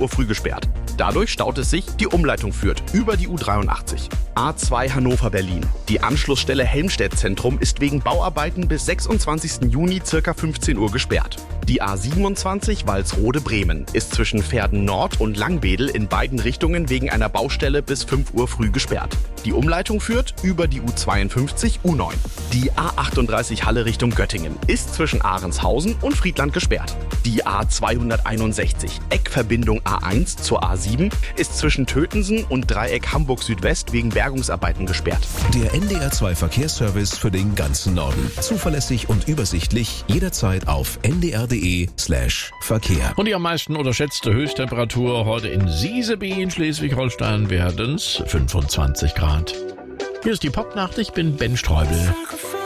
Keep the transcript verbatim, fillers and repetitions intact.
Uhr früh gesperrt. Dadurch staut es sich, die Umleitung führt über die U dreiundachtzig. A zwei Hannover-Berlin. Die Anschlussstelle Helmstedt-Zentrum ist wegen Bauarbeiten bis sechsundzwanzigsten Juni ca. fünfzehn Uhr gesperrt. Die A siebenundzwanzig Walsrode-Bremen ist zwischen Verden Nord und Langwedel in beiden Richtungen wegen einer Baustelle bis fünf Uhr früh gesperrt. Die Umleitung führt über die U zweiundfünfzig U neun. Die A achtunddreißig Halle Richtung Göttingen ist zwischen Ahrenshausen und Friedland gesperrt. Die A zweihunderteinundsechzig Eckverbindung A eins zur A sieben ist zwischen Tötensen und Dreieck Hamburg Südwest wegen Bergungsarbeiten gesperrt. Der N D R zwei Verkehrsservice für den ganzen Norden. Zuverlässig und übersichtlich, jederzeit auf n d r punkt d e slash Verkehr. Und die am meisten unterschätzte Höchsttemperatur heute in Sieseby in Schleswig-Holstein werden es fünfundzwanzig Grad. Hier ist die Popnacht, ich bin Ben Streubel.